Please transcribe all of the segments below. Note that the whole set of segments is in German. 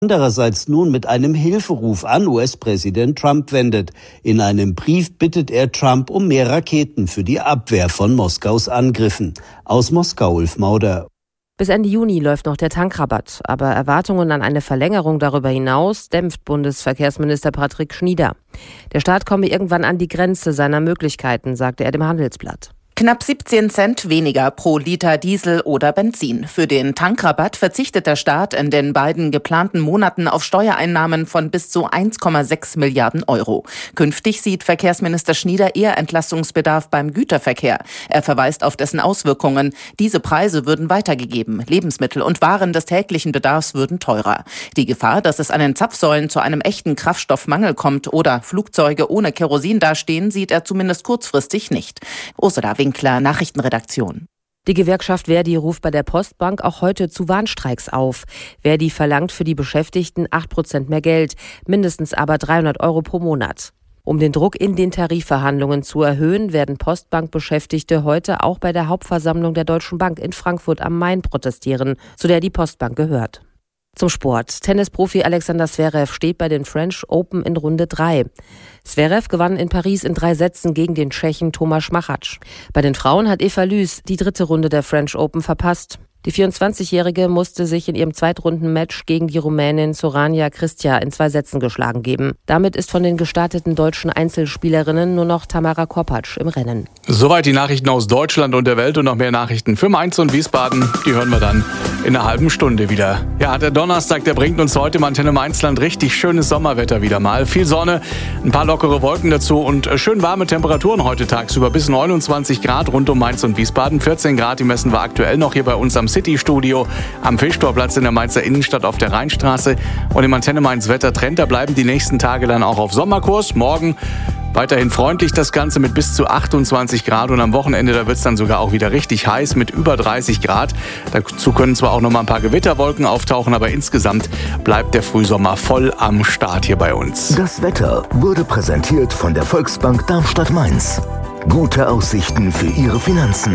andererseits nun mit einem Hilferuf an US-Präsident Trump wendet. In einem Brief bittet er Trump um mehr Raketen für die Abwehr von Moskaus Angriffen. Aus Moskau, Ulf Mauder. Bis Ende Juni läuft noch der Tankrabatt, aber Erwartungen an eine Verlängerung darüber hinaus dämpft Bundesverkehrsminister Patrick Schnieder. Der Staat komme irgendwann an die Grenze seiner Möglichkeiten, sagte er dem Handelsblatt. Knapp 17 Cent weniger pro Liter Diesel oder Benzin. Für den Tankrabatt verzichtet der Staat in den beiden geplanten Monaten auf Steuereinnahmen von bis zu 1,6 Milliarden Euro. Künftig sieht Verkehrsminister Schnieder eher Entlastungsbedarf beim Güterverkehr. Er verweist auf dessen Auswirkungen. Diese Preise würden weitergegeben. Lebensmittel und Waren des täglichen Bedarfs würden teurer. Die Gefahr, dass es an den Zapfsäulen zu einem echten Kraftstoffmangel kommt oder Flugzeuge ohne Kerosin dastehen, sieht er zumindest kurzfristig nicht. Ursula Winkler, Nachrichtenredaktion. Die Gewerkschaft Verdi ruft bei der Postbank auch heute zu Warnstreiks auf. Verdi verlangt für die Beschäftigten 8% mehr Geld, mindestens aber 300 Euro pro Monat. Um den Druck in den Tarifverhandlungen zu erhöhen, werden Postbank-Beschäftigte heute auch bei der Hauptversammlung der Deutschen Bank in Frankfurt am Main protestieren, zu der die Postbank gehört. Zum Sport. Tennisprofi Alexander Zverev steht bei den French Open in Runde 3. Zverev gewann in Paris in 3 Sätzen gegen den Tschechen Tomáš Machač. Bei den Frauen hat Eva Lüß die 3. Runde der French Open verpasst. Die 24-Jährige musste sich in ihrem Zweitrunden-Match gegen die Rumänin Sorania Cristea in 2 Sätzen geschlagen geben. Damit ist von den gestarteten deutschen Einzelspielerinnen nur noch Tamara Korpatsch im Rennen. Soweit die Nachrichten aus Deutschland und der Welt und noch mehr Nachrichten für Mainz und Wiesbaden. Die hören wir dann in einer halben Stunde wieder. Ja, der Donnerstag, der bringt uns heute im Antenne Mainzland richtig schönes Sommerwetter wieder mal. Viel Sonne, ein paar lockere Wolken dazu und schön warme Temperaturen heute tagsüber. Bis 29 Grad rund um Mainz und Wiesbaden. 14 Grad, die messen wir aktuell noch hier bei uns am City-Studio am Fischtorplatz in der Mainzer Innenstadt auf der Rheinstraße. Und im Antenne Mainz Wettertrend, da bleiben die nächsten Tage dann auch auf Sommerkurs. Morgen weiterhin freundlich das Ganze mit bis zu 28 Grad und am Wochenende, da wird es dann sogar auch wieder richtig heiß mit über 30 Grad. Dazu können zwar auch noch mal ein paar Gewitterwolken auftauchen, aber insgesamt bleibt der Frühsommer voll am Start hier bei uns. Das Wetter wurde präsentiert von der Volksbank Darmstadt-Mainz. Gute Aussichten für Ihre Finanzen.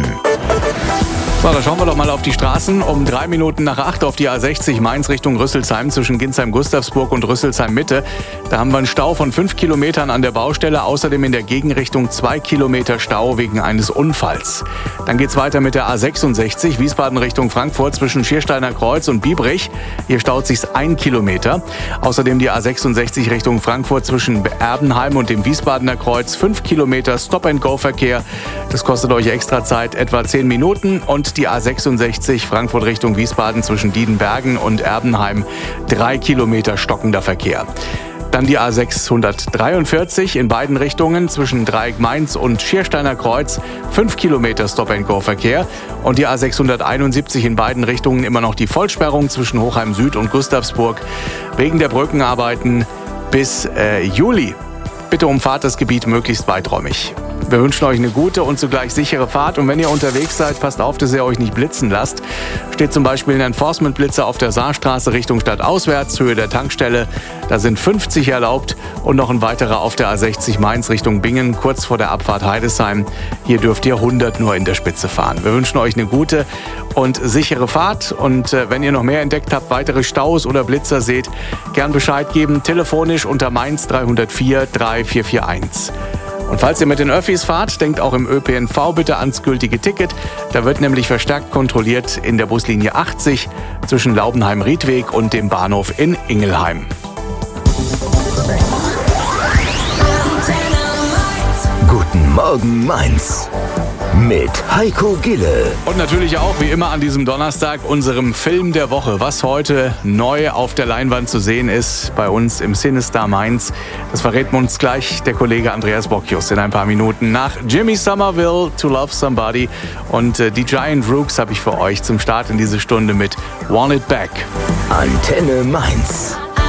So, da schauen wir doch mal auf die Straßen. Um 3 Minuten nach 8 auf die A60 Mainz Richtung Rüsselsheim zwischen Ginsheim-Gustavsburg und Rüsselsheim-Mitte. Da haben wir einen Stau von 5 Kilometern an der Baustelle. Außerdem in der Gegenrichtung 2 Kilometer Stau wegen eines Unfalls. Dann geht's weiter mit der A66 Wiesbaden Richtung Frankfurt zwischen Schiersteiner Kreuz und Biebrich. Hier staut sich's 1 Kilometer. Außerdem die A66 Richtung Frankfurt zwischen Erbenheim und dem Wiesbadener Kreuz. 5 Kilometer Stop-and-Go-Verkehr. Das kostet euch extra Zeit, etwa 10 Minuten. Und die A66 Frankfurt Richtung Wiesbaden zwischen Diedenbergen und Erbenheim 3 Kilometer stockender Verkehr. Dann die A643 in beiden Richtungen zwischen Dreieck-Mainz und Schiersteiner Kreuz 5 Kilometer Stop-and-Go-Verkehr. Und die A671 in beiden Richtungen immer noch die Vollsperrung zwischen Hochheim Süd und Gustavsburg wegen der Brückenarbeiten bis Juli. Bitte umfahrt das Gebiet möglichst weiträumig. Wir wünschen euch eine gute und zugleich sichere Fahrt. Und wenn ihr unterwegs seid, passt auf, dass ihr euch nicht blitzen lasst. Steht zum Beispiel ein Enforcement-Blitzer auf der Saarstraße Richtung Stadtauswärts, Höhe der Tankstelle. Da sind 50 erlaubt und noch ein weiterer auf der A60 Mainz Richtung Bingen, kurz vor der Abfahrt Heidesheim. Hier dürft ihr 100 nur in der Spitze fahren. Wir wünschen euch eine gute und sichere Fahrt. Und wenn ihr noch mehr entdeckt habt, weitere Staus oder Blitzer seht, gern Bescheid geben. Telefonisch unter Mainz 304 3441. Und falls ihr mit den Öffis fahrt, denkt auch im ÖPNV bitte ans gültige Ticket. Da wird nämlich verstärkt kontrolliert in der Buslinie 80 zwischen Laubenheim-Riedweg und dem Bahnhof in Ingelheim. Guten Morgen Mainz mit Heiko Gille. Und natürlich auch wie immer an diesem Donnerstag unserem Film der Woche, was heute neu auf der Leinwand zu sehen ist bei uns im Cinestar Mainz. Das verrät uns gleich der Kollege Andreas Bocchius in ein paar Minuten nach Jimmy Somerville, To Love Somebody. Und die Giant Rooks habe ich für euch zum Start in diese Stunde mit Want It Back. Antenne Mainz.